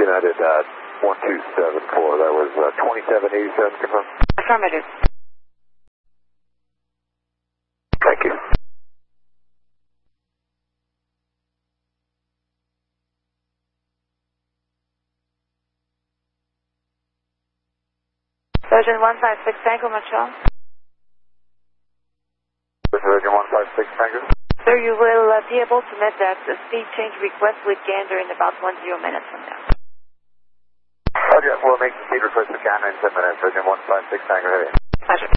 United 1274. That was 2787, confirm. Affirmative. Thank you. Virgin 156 Tango, Montreal. Virgin 156 Tango. Sir, you will be able to make that speed change request with Gander in about 10 minutes from now. Okay, we'll make the speed request with Gander in 10 minutes. Virgin 156 Tango, heavy. Pleasure.